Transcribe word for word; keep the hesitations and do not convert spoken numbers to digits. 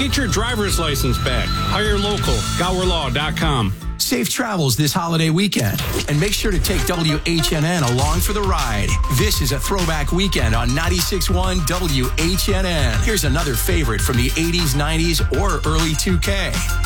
Get your driver's license back. Hire local. Gower Law dot com. Safe travels this holiday weekend. And make sure to take W H N N along for the ride. This is a throwback weekend on ninety-six point one W H N N. Here's another favorite from the eighties, nineties, or early two K.